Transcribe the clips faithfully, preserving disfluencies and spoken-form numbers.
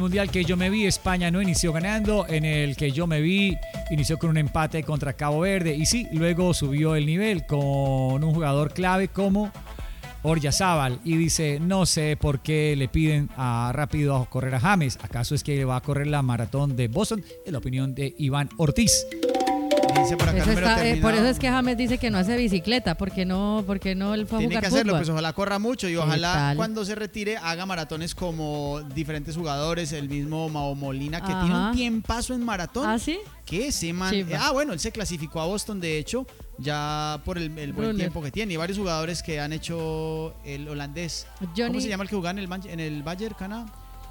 mundial que yo me vi, España no inició ganando. En el que yo me vi, inició con un empate contra Cabo Verde. Y sí, luego subió el nivel con un jugador clave como Oryazábal. Y dice, no sé por qué le piden a rápido a correr a James. ¿Acaso es que va a correr la maratón de Boston? Es la opinión de Iván Ortiz. Dice por acá, eso número está, eh, por eso terminado. es que James dice que no hace bicicleta, porque no, porque no él fue a Tiene jugar que hacerlo, fútbol. pues ojalá corra mucho y ¿Qué ojalá tal? cuando se retire haga maratones como diferentes jugadores, el mismo Mao Molina que Ajá. tiene un tiempazo en maratón. ¿Ah, sí? ¿Qué ese man? Chiva. Ah, bueno, él se clasificó a Boston, de hecho, ya por el, el buen Runner. tiempo que tiene. Y varios jugadores que han hecho el holandés. Johnny- ¿Cómo se llama el que jugaba en el, Man- en el Bayern, Cana?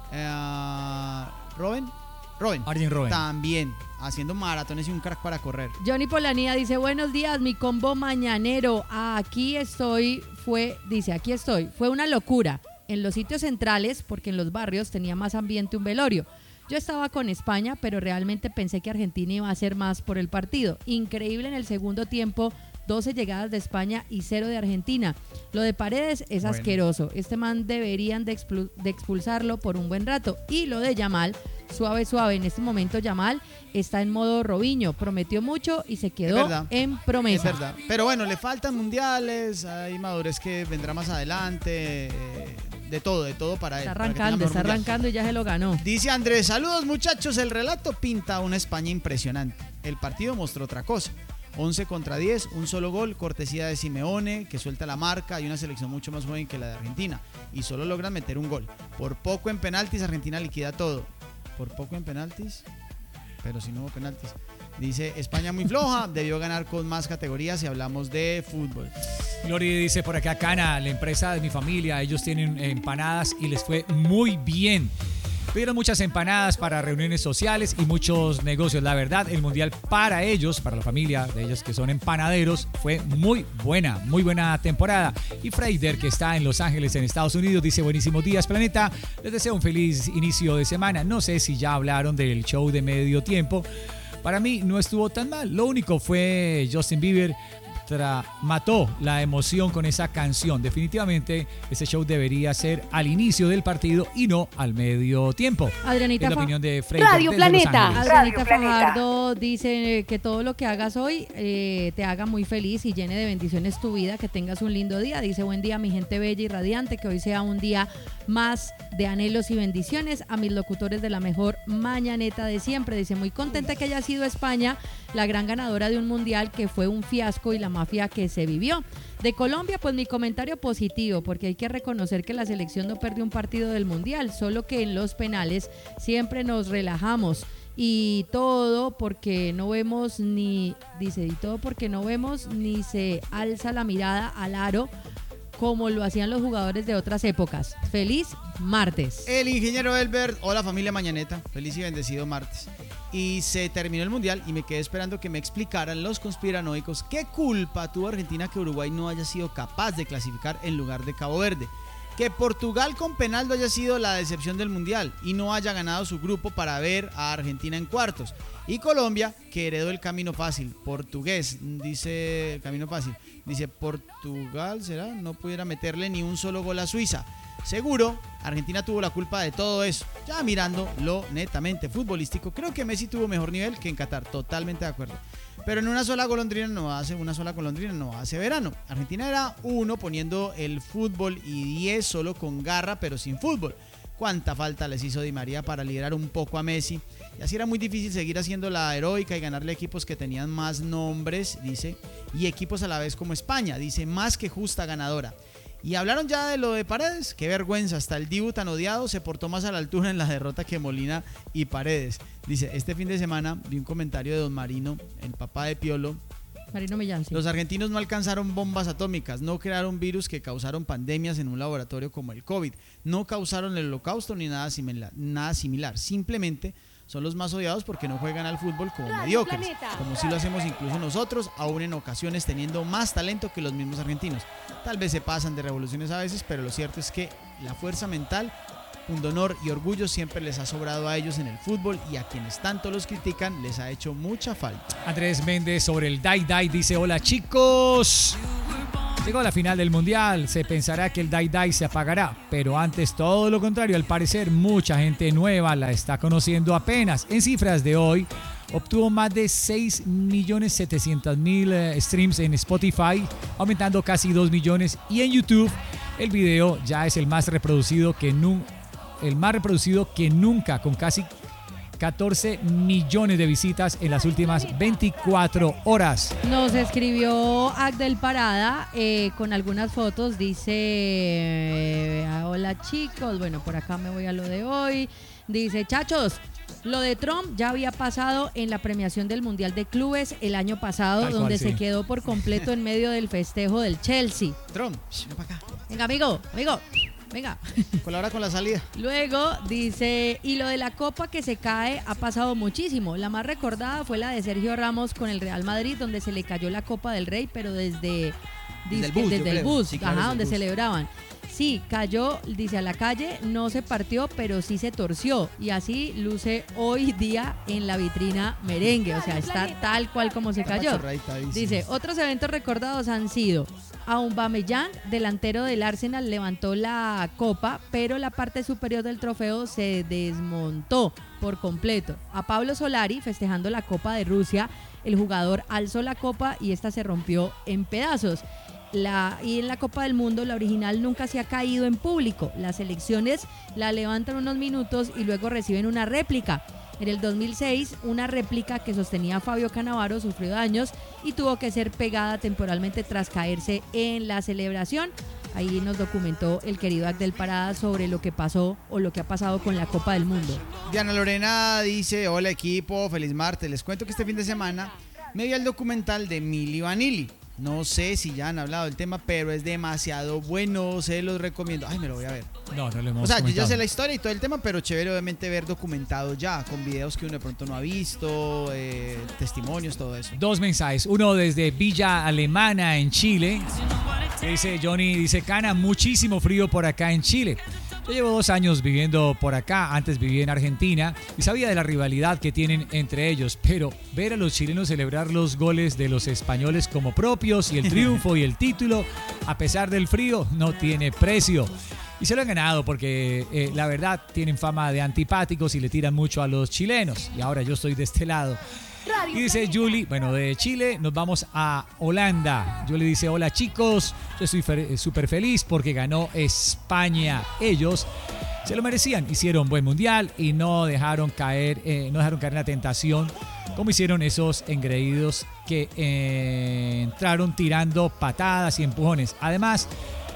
Eh, ¿Robben? Robben. Arjen Robben. También, haciendo maratones y un crack para correr. Johnny Polanía dice, buenos días, mi combo mañanero. Aquí estoy, fue, dice, aquí estoy. Fue una locura en los sitios centrales, porque en los barrios tenía más ambiente un velorio. Yo estaba con España, pero realmente pensé que Argentina iba a hacer más por el partido. Increíble en el segundo tiempo, doce llegadas de España y cero de Argentina. Lo de Paredes es Bueno. asqueroso. Este man deberían de, explu- de expulsarlo por un buen rato. Y lo de Yamal, suave, suave. En este momento Yamal está en modo Robinho. Prometió mucho y se Es quedó verdad. en Es promesa. verdad. Pero bueno, le faltan mundiales, hay madurez que vendrá más adelante, eh, de todo, de todo para él. Está para que tenga arrancando, mejor está mundial. arrancando y ya se lo ganó. Dice Andrés, saludos muchachos, el relato pinta una España impresionante. El partido mostró otra cosa. once contra diez, un solo gol, cortesía de Simeone, que suelta la marca y una selección mucho más joven que la de Argentina. Y solo logran meter un gol. Por poco en penaltis, Argentina liquida todo. Por poco en penaltis, pero si no hubo penaltis. Dice, España muy floja, debió ganar con más categorías si hablamos de fútbol. Glory dice por acá, Cana, la empresa de mi familia, ellos tienen empanadas y les fue muy bien. Pidieron muchas empanadas para reuniones sociales y muchos negocios. La verdad, el mundial para ellos, para la familia de ellos que son empanaderos, fue muy buena, muy buena temporada. Y Freider, que está en Los Ángeles, en Estados Unidos, dice, buenísimos días, planeta. Les deseo un feliz inicio de semana. No sé si ya hablaron del show de medio tiempo. Para mí no estuvo tan mal. Lo único fue Justin Bieber tra- mató la emoción con esa canción. Definitivamente ese show debería ser al inicio del partido y no al medio tiempo. Adrianita Es la Fa- opinión de Frey Radio desde Los Planeta. Ángeles. Adrianita Radio Planeta. Fajardo dice que todo lo que hagas hoy eh, te haga muy feliz y llene de bendiciones tu vida, que tengas un lindo día. Dice, buen día mi gente bella y radiante, que hoy sea un día más de anhelos y bendiciones. A mis locutores de la mejor mañaneta de siempre. Dice, muy contenta que haya sido España la gran ganadora de un mundial que fue un fiasco y la mafia que se vivió. De Colombia, pues mi comentario positivo, porque hay que reconocer que la selección no perdió un partido del mundial, solo que en los penales siempre nos relajamos. Y todo porque no vemos ni, dice, y todo porque no vemos ni se alza la mirada al aro como lo hacían los jugadores de otras épocas. Feliz martes. El ingeniero Elbert, hola familia Mañaneta, feliz y bendecido martes. Y se terminó el mundial y me quedé esperando que me explicaran los conspiranoicos qué culpa tuvo Argentina que Uruguay no haya sido capaz de clasificar en lugar de Cabo Verde. Que Portugal con penaldo haya sido la decepción del mundial y no haya ganado su grupo para ver a Argentina en cuartos. Y Colombia, que heredó el camino fácil, portugués, dice camino fácil, dice Portugal, ¿será? No pudiera meterle ni un solo gol a Suiza. Seguro, Argentina tuvo la culpa de todo eso. Ya mirando lo netamente futbolístico, creo que Messi tuvo mejor nivel que en Qatar, totalmente de acuerdo. Pero en una sola golondrina no hace una sola golondrina no hace verano. Argentina era uno poniendo el fútbol y diez solo con garra, pero sin fútbol. Cuánta falta les hizo Di María para liderar un poco a Messi. Y así era muy difícil seguir haciendo la heroica y ganarle equipos que tenían más nombres, dice, y equipos a la vez como España, dice, más que justa ganadora. Y hablaron ya de lo de Paredes, qué vergüenza, hasta el Dibu tan odiado se portó más a la altura en la derrota que Molina y Paredes. Dice, este fin de semana vi un comentario de Don Marino, el papá de Piolo. Marino Millán, sí. Los argentinos no alcanzaron bombas atómicas, no crearon virus que causaron pandemias en un laboratorio como el COVID, no causaron el holocausto ni nada similar, nada similar. Simplemente son los más odiados porque no juegan al fútbol como Radio mediocres, Planeta. como si lo hacemos incluso nosotros, aún en ocasiones teniendo más talento que los mismos argentinos. Tal vez se pasan de revoluciones a veces, pero lo cierto es que la fuerza mental, pundonor y orgullo siempre les ha sobrado a ellos en el fútbol y a quienes tanto los critican les ha hecho mucha falta. Andrés Méndez sobre el Dai Dai dice, hola chicos. Llegó la final del Mundial, se pensará que el Dai Dai se apagará, pero antes todo lo contrario, al parecer mucha gente nueva la está conociendo apenas. En cifras de hoy, obtuvo más de seis millones setecientos mil eh, streams en Spotify, aumentando casi dos millones, y en YouTube el video ya es el más reproducido que, nu- el más reproducido que nunca, con casi catorce millones de visitas en las últimas veinticuatro horas. Nos escribió Agdel Parada eh, con algunas fotos. Dice, eh, hola chicos, bueno, por acá me voy a lo de hoy. Dice, chachos, lo de Trump ya había pasado en la premiación del Mundial de Clubes el año pasado, Tal donde cual, sí. se quedó por completo en medio del festejo del Chelsea. Trump, ven para acá. Venga, amigo, amigo, venga. Colabora con la salida. Luego dice, y lo de la copa que se cae ha pasado muchísimo. La más recordada fue la de Sergio Ramos con el Real Madrid, donde se le cayó la Copa del Rey, pero desde, Desde el dizque bus, yo desde el creo. bus, Sí, claro, ajá, desde el donde bus. celebraban. Sí, cayó, dice, a la calle, no se partió, pero sí se torció. Y así luce hoy día en la vitrina merengue. O sea, está tal cual como se cayó. Pachorradita, dice. Dice, otros eventos recordados han sido Aubameyang, delantero del Arsenal, levantó la copa, pero la parte superior del trofeo se desmontó por completo. A Pablo Solari, festejando la Copa de Rusia, el jugador alzó la copa y esta se rompió en pedazos. La, y en la Copa del Mundo, la original nunca se ha caído en público. Las selecciones la levantan unos minutos y luego reciben una réplica. En el dos mil seis, una réplica que sostenía Fabio Cannavaro sufrió daños y tuvo que ser pegada temporalmente tras caerse en la celebración. Ahí nos documentó el querido Agdel Parada sobre lo que pasó o lo que ha pasado con la Copa del Mundo. Diana Lorena dice, hola equipo, feliz martes. Les cuento que este fin de semana me vi el documental de Milli Vanilli. No sé si ya han hablado del tema, pero es demasiado bueno, se los recomiendo. Ay, me lo voy a ver. No, no lo hemos O sea, yo ya comentado. sé la historia y todo el tema, pero chévere obviamente ver documentado ya, con videos que uno de pronto no ha visto, eh, testimonios, todo eso. Dos mensajes, uno desde Villa Alemana en Chile, que dice Johnny, dice Cana, muchísimo frío por acá en Chile. Yo llevo dos años viviendo por acá, antes viví en Argentina y sabía de la rivalidad que tienen entre ellos, pero ver a los chilenos celebrar los goles de los españoles como propios y el triunfo y el título, a pesar del frío, no tiene precio. Y se lo han ganado porque eh, la verdad tienen fama de antipáticos y le tiran mucho a los chilenos. Y ahora yo estoy de este lado. Y dice Julie, bueno, de Chile nos vamos a Holanda. Julie dice, hola chicos, yo estoy fe- súper feliz porque ganó España. Ellos se lo merecían, hicieron buen mundial y no dejaron caer, eh, no dejaron caer en la tentación como hicieron esos engreídos que eh, entraron tirando patadas y empujones. Además,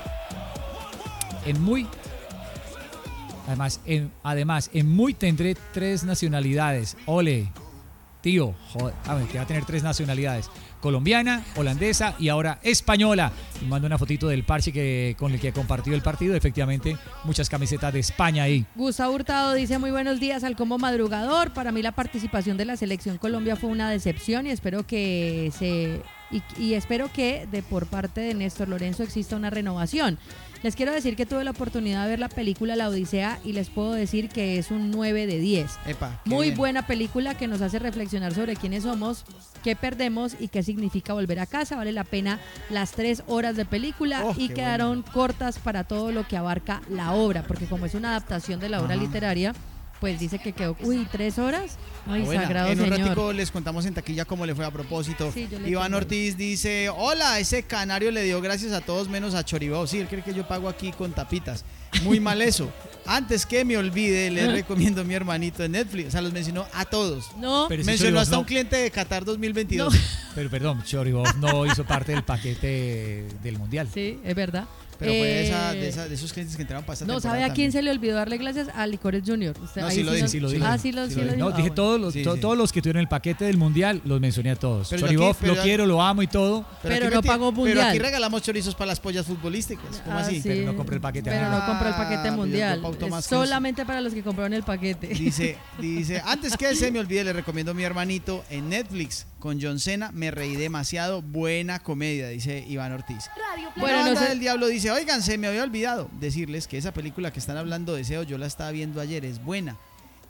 en muy... Además en, además, en muy tendré tres nacionalidades. Ole, tío, joder, a ver, que va a tener tres nacionalidades. Colombiana, holandesa y ahora española. Y mando una fotito del parche que, con el que compartió el partido. Efectivamente, muchas camisetas de España ahí. Gustavo Hurtado dice, muy buenos días al combo madrugador. Para mí la participación de la selección Colombia fue una decepción y espero que se y, y espero que de por parte de Néstor Lorenzo exista una renovación. Les quiero decir que tuve la oportunidad de ver la película La Odisea y les puedo decir que es un nueve de diez. Epa, qué Muy bien. buena película que nos hace reflexionar sobre quiénes somos, qué perdemos y qué significa volver a casa. Vale la pena las tres horas de película Oh, y qué quedaron cortas para todo lo que abarca la obra, porque como es una adaptación de la obra Ajá. literaria, pues dice que quedó, uy, tres horas. Ay, Buena. sagrado En un señor. ratico les contamos en taquilla cómo le fue a propósito. Sí, yo le Iván tengo. Ortiz dice, hola, ese canario le dio gracias a todos menos a Choribao. Sí, él cree que yo pago aquí con tapitas. Muy mal eso. Antes que me olvide, les recomiendo a mi hermanito en Netflix. O sea, los mencionó a todos. No, Pero ese Mencionó Choribao hasta no- un cliente de Qatar dos mil veintidós. No. Pero perdón, Choribov no hizo parte del paquete del Mundial. sí, es verdad. Pero fue de, esa- Eh, de, esa- de esos clientes que entraron para esta No, temporada ¿sabe a quién también. se le olvidó darle gracias? A Licores Junior. Usted- No, ahí sí lo dije, nos- sí lo dije. Ah, sí lo, Sí sí lo lo dije. dijo. No, Ah, dije bueno. todos los, Sí, to- sí. todos los que tuvieron el paquete del Mundial, los mencioné a todos. Pero yo Choribov, aquí- pero lo yo- quiero, lo amo y todo, Pero Pero aquí no meti- pagó Pero mundial. aquí regalamos chorizos para las pollas futbolísticas. ¿Cómo Ah, así? sí. pero no compré el paquete. Pero ajá. no compró el paquete Ah, pues yo mundial. pauto Es más que eso. solamente para los que compraron el paquete. Dice, dice, antes que se me olvide, le recomiendo a mi hermanito en Netflix con John Cena. Me reí demasiado. Buena comedia, dice Iván Ortiz. Bueno, Bueno, no Banda sé- del Diablo dice, oigan, se me había olvidado decirles que esa película que están hablando de S E O, yo la estaba viendo ayer, es buena.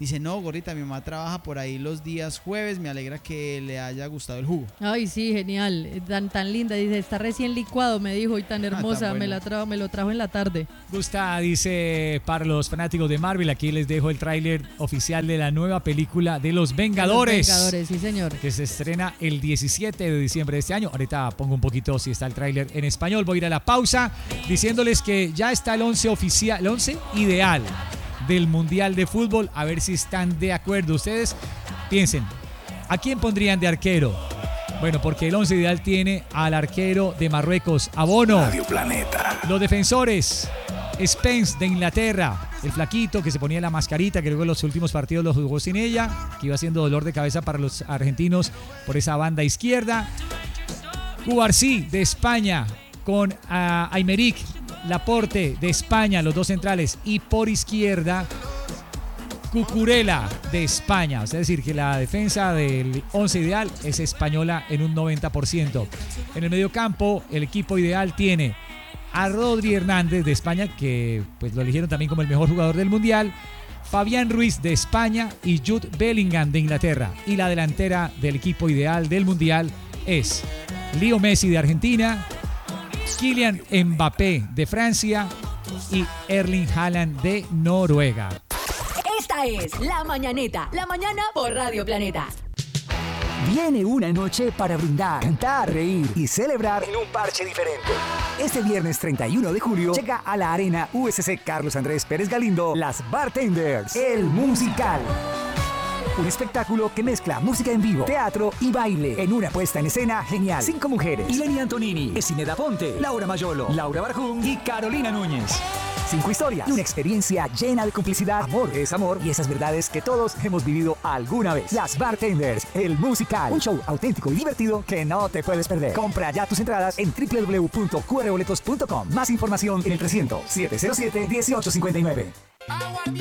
Dice, no, Gorrita, mi mamá trabaja por ahí los días jueves, me alegra que le haya gustado el jugo. Ay, sí, genial, tan, tan linda. Dice, está recién licuado, me dijo, y tan hermosa, tan bueno. me, la tra me lo trajo en la tarde. Gusta, dice, para los fanáticos de Marvel, aquí les dejo el tráiler oficial de la nueva película de Los Vengadores. Los Vengadores, sí, señor. Que se estrena el diecisiete de diciembre de este año. Ahorita pongo un poquito si está el tráiler en español. Voy a ir a la pausa diciéndoles que ya está el once oficial, el once ideal del Mundial de Fútbol. A ver si están de acuerdo. Ustedes piensen, ¿a quién pondrían de arquero? Bueno, porque el once ideal tiene al arquero de Marruecos, a Bono. Radio Planeta. Los defensores, Spence de Inglaterra, el flaquito que se ponía la mascarita, que luego en los últimos partidos los jugó sin ella, que iba siendo dolor de cabeza para los argentinos por esa banda izquierda. Cubarsí de España con uh, Aymeric Laporte de España, los dos centrales, y por izquierda Cucurella de España. Es decir, que la defensa del once ideal es española en un noventa por ciento. En el mediocampo, el equipo ideal tiene a Rodri Hernández de España, que pues lo eligieron también como el mejor jugador del Mundial, Fabián Ruiz de España y Jude Bellingham de Inglaterra. Y la delantera del equipo ideal del Mundial es Leo Messi de Argentina, Kylian Mbappé de Francia y Erling Haaland de Noruega. Esta es La Mañaneta, la mañana por Radio Planeta. Viene una noche para brindar, cantar, reír y celebrar en un parche diferente. Este viernes treinta y uno de julio llega a la Arena U S C Carlos Andrés Pérez Galindo Las Bartenders, el musical. Un espectáculo que mezcla música en vivo, teatro y baile en una puesta en escena genial. Cinco mujeres: Ileni Antonini, Esineda Ponte, Laura Mayolo, Laura Barjún y Carolina Núñez. Cinco historias y una experiencia llena de complicidad, amor es amor y esas verdades que todos hemos vivido alguna vez. Las Bartenders, el musical. Un show auténtico y divertido que no te puedes perder. Compra ya tus entradas en doble u doble u doble u punto q r boletos punto com. Más información en el trescientos, setecientos siete, dieciocho cincuenta y nueve.